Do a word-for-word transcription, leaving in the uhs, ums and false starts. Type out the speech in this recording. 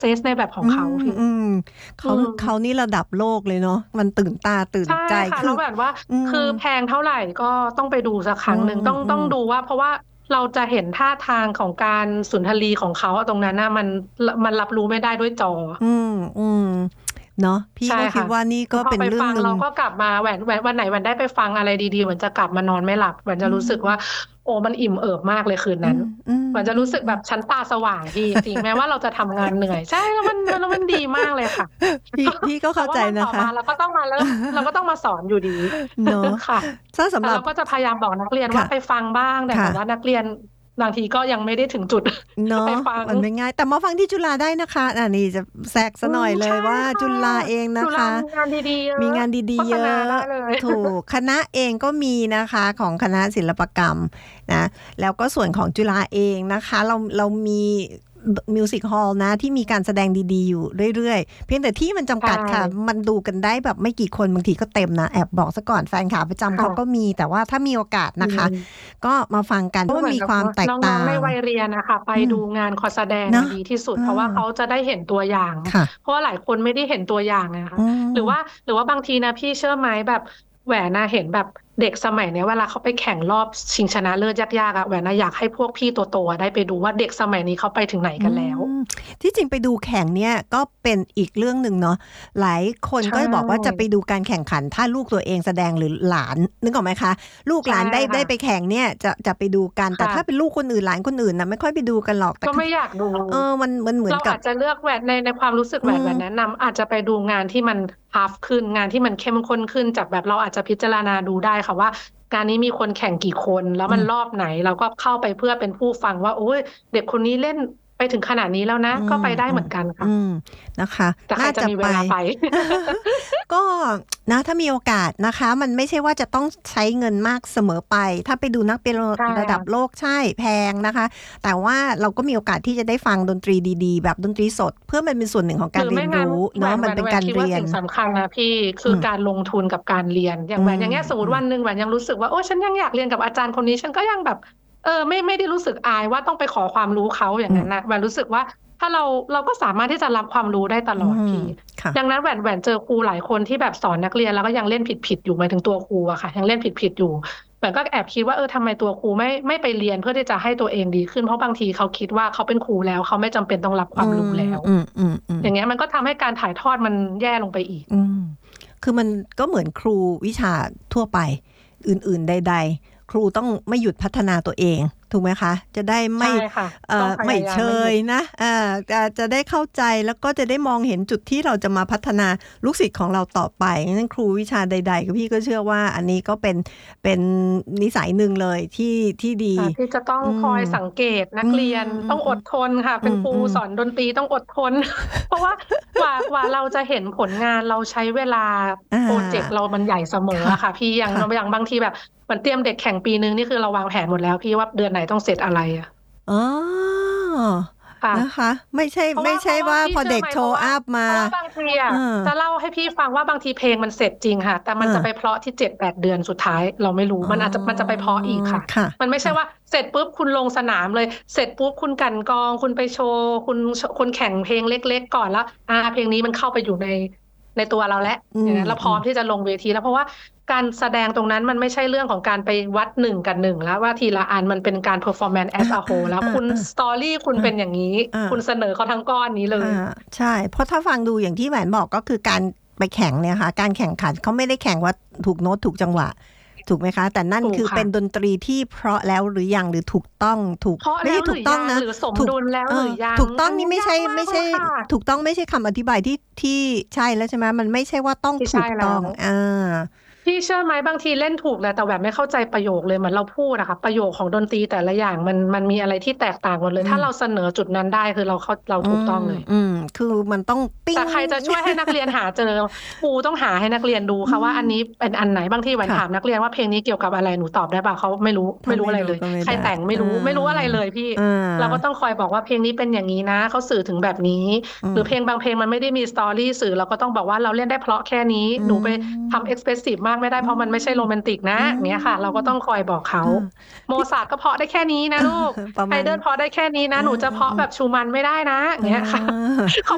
เซสในแบบขออืงเขามพี่อืมอืเขามเขานี่ระดับโลกเลยเนาะมันตื่นตาตื่นใช่ใจค่ะคือแล้วแบบว่าอืมคือแพงเท่าไหร่ก็ต้องไปดูสักคอืรั้งหนึ่งมต้องอืมต้องดูว่าเพราะว่าเราจะเห็นท่าทางของการสุนทรีของเขาอะตรงนั้นน่ะมันมันรับรู้ไม่ได้ด้วยจออืมอืมเนาะพี่ใช่ก็คิดค่ะว่านี่ก็เป็นพอไปเรื่องหนึ่งฟังเราก็กลับมาแหวนแหวนวันไหนแหวนได้ไปฟังอะไรดีๆแหวนจะกลับมานอนไม่หลับแหวนจะอืรู้สึกว่ามโอ้มันอิ่มเอิบมากเลยคืนนั้นอืมอืมแหวนจะรู้สึกอืมอืมแบบชั้นตาสว่างพี่จริงแม้ว่าเราจะทำงานเหนื่อยใช่แล้วมันแล้วมันดีมากเลยค่ะพี่พี่ก็แต่เข้าใจว่าวันต่อนะคะมาเราก็ต้องมาเริ่มเราก็ต้องมาสอนอยู่ดีเนาะค่ะถ้าสำหรับแต่เราก็จะพยายามบอกนักเรียนว่าค่ะไปฟังบ้างแต่แบค่ะบว่านักเรียนบางทีก็ยังไม่ได้ถึงจุดเนาะไปฟังมันไม่ง่ายแต่มาฟังที่จุฬาได้นะคะอ่านี่จะแทรกซะอืหน่อยเลมใช่ยว่าค่ะจุฬาเองจุฬานะคะมีงานดีๆเยอะมีงานดีโฆษณาๆเยอะได้เลยถูกคณะเองก็มีนะคะของคณะศิลปกรรมนะแล้วก็ส่วนของจุฬาเองนะคะเราเรามีมิวสิกฮอลล์นะที่มีการแสดงดีๆอยู่เรื่อยๆเพียงแต่ที่มันจำใช่กัดค่ะมันดูกันได้แบบไม่กี่คนบางทีก็เต็มนะแอบบอกซะก่อนแฟนขาประจำเขาก็ค่ะมีแต่ว่าถ้ามีโอกาสอืนะคะมก็มาฟังกันเพก็ราะมันมีความเหมือนกับว่าแตกต่าน้องๆในงวัยเรียนนะคะไปอืมดูงานคอแสดงเนาะอะดีที่สุดอ่าเพราะว่าเขาจะได้เห็นตัวอย่างค่ะเพราะว่าหลายคนไม่ได้เห็นตัวอย่างนะอืคะหรือว่ามหรือว่าบางทีนะพี่เชื่อไหมแบบแหวนนะเห็นแบบเด็กสมัยเนี้ยเวลาเขาไปแข่งรอบชิงชนะเลิศยากๆอะแหวนนะอยากให้พวกพี่ตัวโตๆได้ไปดูว่าเด็กสมัยนี้เขาไปถึงไหนอืกันแล้วมที่จริงไปดูแข่งเนี่ยก็เป็นอีกเรื่องหนึ่งเนาะหลายคนใชก็บอกว่าจะไป่ดูการแข่งขันถ้าลูกตัวเองแสดงหรือหลานนึกออกไหมคะลูกหใช่ลานได้ได้ค่ะไปแข่งเนี่ยจะจะไปดูกันแต่ถ้าเป็นค่ะลูกคนอื่นหลานคนอื่นนะไม่ค่อยไปดูกันหรอกแต่ก็คือไม่อยากดูเออมันมันเหมือนกับเราอาจจะเลือกแหวนในในความรู้สึกอืแหวนแหวนแนะมนำอาจจะไปดูงานที่มันทัฟขึ้นงานที่มันเข้มข้นขึ้นจากแบบเราอาจจะพิจารณาดูได้ค่ะว่างานนี้มีคนแข่งกี่คนแล้วอืมมันรอบไหนเราก็เข้าไปเพื่อเป็นผู้ฟังว่าโอ้ยเด็กคนนี้เล่นไปถึงขนาดนี้แล้วนะอืมก็ไปได้อืมเหมือนกันค่ะอืมนะคะแต่ใครจะมีเวน่าจะไปลาไปก็นะถ้ามีโอกาสนะคะมันไม่ใช่ว่าจะต้องใช้เงินมากเสมอไปถ้าไปดูนักเปียโนใช่ระดับค่ะโลกใช่แพงนะคะแต่ว่าเราก็มีโอกาสที่จะได้ฟังดนตรีดีๆแบบดนตรีสดเพื่อมันเป็นส่วนหนึ่งของหการเรีรือไม่งั้นยนรู้แหวเนาะนแหวนแหวนมันเป็นการคิดว่าสิ่เรียนงสำคัญนะพี่คือืมอการลงทุนกับการเรียนอย่างอืแหวนมอย่างเงี้ยสมมอืมติวันหนึ่งแหวนยังรู้สึกว่าโอ้ฉันยังอยากเรียนกับอาจารย์คนนี้ฉันก็ยังแบบเออไม่ไม่ได้รู้สึกอายว่าต้องไปขอความรู้เขาอย่างอืมนั้นนะแหวนรู้สึกว่าถ้าเราเราก็สามารถที่จะรับความรู้ได้ตอืลอดมพี่ค่ะดังนั้นแหวนแหวนเจอครูหลายคนที่แบบสอนนักเรียนแล้วก็ยังเล่นผิดผิดอยู่หมายถึงตัวครูอะค่ะยังเล่นผิดผิดอยู่แหวนก็แอบคิดว่าเออทำไมตัวครูไม่ไม่ไปเรียนเพื่อที่จะให้ตัวเองดีขึ้นเพราะบางทีเขาคิดว่าเขาเป็นครูแล้วเขาไม่จำเป็นต้องรับคอืวามรู้มแล้วอืมอืมอืมอย่างเงี้ยมันก็ทำให้การถ่ายทอดมันแย่ลงไปอีกอืมคือมันก็เหมือนครูวิชาทั่วไปอื่นๆใดๆครูต้องไม่หยุดพัฒนาตัวเองถูกไหมคะจะได้ใช่ไม่ค่ะเอ่ต้องพอไม่เชยายามไม่หยุยดนะอ่าจะจะได้เข้าใจแล้วก็จะได้มองเห็นจุดที่เราจะมาพัฒนาลูกศิษย์ของเราต่อไปงั้นครูวิชาใดๆก็พี่ก็เชื่อว่าอันนี้ก็เป็นเป็นนิสัยหนึ่งเลยที่ที่ดีค่ะที่จะต้องอืคอยมสังเกตนัอืกเรียนมอืมต้องอดทนค่ะเป็นครูอืมอืมสอนดนตรีต้องอดทนเพราะว่ากว่ากว่าเราจะเห็นผลงานเราใช้เวลาอ่โปรเจกต์าเรามันใหญ่เสมอค่ะอะค่ะพี่อย่างค่ะอย่างบางทีแบบเหมือนเตรียมเด็กแข่งปีนึงนี่คือเราวางแผนหมดแล้วพี่ว่าเดือนไหนต้องเสร็จอะไรอะอ๋อค่ะนะคะไม่ใช่เพราะไม่ว่าเพราะว่าใช่ว่าพอพี่เชื่อเด็กโชว์ไหมเพราะว่าอัพมาเพราะว่าบางทีอ่ะเออจะเล่าให้พี่ฟังว่าบางทีเพลงมันเสร็จจริงค่ะแต่เออมันจะไปเพราะที่เจ็ดแปดเดือนสุดท้ายเราไม่รู้อ๋มันอาจจะมันจะไปอเพราะอีกค่ะค่ะมันไม่ใช่ค่ะว่าเสร็จปุ๊บคุณลงสนามเลยเสร็จปุ๊บคุณกลั่นกรองคุณไปโชว์คุณคุณแข่งเพลงเล็กๆก่อนแล้วอ่าเพลงนี้มันเข้าไปอยู่ในในตัวเราแล้วอืมอย่างนั้นเราพอืมร้อมที่จะลงเวทีแล้วเพราะว่าการแสดงตรงนั้นมันไม่ใช่เรื่องของการไปวัดหนึ่งกับหนึ่งแล้วว่าทีละอันมันเป็นการ performance อ่า as a อ่า whole แล้วอ่าคุณอ่าสตอรี่คุณอ่าเป็นอย่างนี้อ่าคุณเสนอเขาทั้งก้อนนี้เลยค่ะใช่เพราะถ้าฟังดูอย่างที่แหวนบอกก็คือการไปแข่งเนี่ยค่ะการแข่งขันเขาไม่ได้แข่งว่าถูกโน้ตถูกจังหวะถูกไหมคะแต่นั่นถูกค่ะคือเป็นดนตรีที่เพราะแล้วหรือยังหรือถูกต้องถูกเพราะไม่ใช่แล้วหรืถูกต้องนะอยังหรือสมถูกดุลแล้วเออหรือยังถูกต้องอันนี้นี่ไม่ใช่ยากมากไม่ใช่เลยค่ะถูกต้องไม่ใช่คำอธิบายที่ที่ใช่แล้วใช่ไหมมันไม่ใช่ว่าต้องที่ถูกต้อใช่แล้วงอ่าพี่เชื่อไหมบางทีเล่นถูกแหละแต่แบบไม่เข้าใจประโยคเลยเหมือนเราพูดอะค่ะประโยคของดนตรีแต่ละอย่างมันมันมีอะไรที่แตกต่างหมดเลยถ้าอืมเราเสนอจุดนั้นได้คือเราเขาเราอืมถูกต้องเลยอืมคือมันต้องปิ้งแต่ใครจะช่วยให้นักเรียนหาเจอครูต้องหาให้นักเรียนดูอืค่ะว่าอันมนี้เป็นอันไหนบางทีวันค่ะถามนักเรียนว่าเพลงนี้เกี่ยวกับอะไรหนูตอบได้ป่ะเขาไม่รู้ไม่ถ้าไม่รู้รู้อะไรเลยก็ไม่ได้ใครแต่งไม่อ่รู้ไม่รู้อะไราเลยพี่อ่เราก็าต้องคอยบอกว่าเพลงนี้เป็นอย่างนี้นะเขาสื่อถึงแบบนี้อืมหรือเพลงบางเพลงมันไม่ได้มีสตอรี่สื่อเราก็ต้องบอกว่าเราเล่นได้เพราะแค่นี้อืหนูไปทำเอ็กมซ์เพรสซีฟมากไม่ได้อืเพราะมันไม่ใช่มโรแมนติกนะอือย่างเงี้ยค่ะเราก็มต้องคอยบอกเขาอ่าโมพี่ซาร์ทก็เพราะได้แค่นี้นะลูกประมาณไฮเดิลเพราะได้แค่นี้นะอ่าหนูจะเพราะอ่าแบบชูมันไม่ได้นะอย่างอ่เงี้ยค่ะา